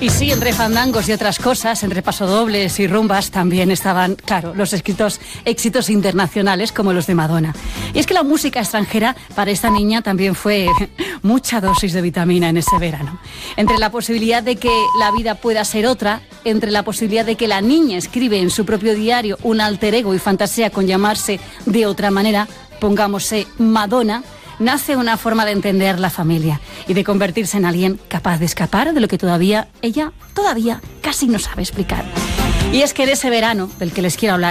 Y sí, entre fandangos y otras cosas, entre pasodobles y rumbas, también estaban, claro, los éxitos internacionales como los de Madonna. Y es que la música extranjera para esta niña también fue mucha dosis de vitamina en ese verano. Entre la posibilidad de que la vida pueda ser otra, entre la posibilidad de que la niña escribe en su propio diario un alter ego y fantasea con llamarse de otra manera, pongámosle Madonna, nace una forma de entender la familia y de convertirse en alguien capaz de escapar de lo que ella todavía casi no sabe explicar. Y es que en ese verano del que les quiero hablar,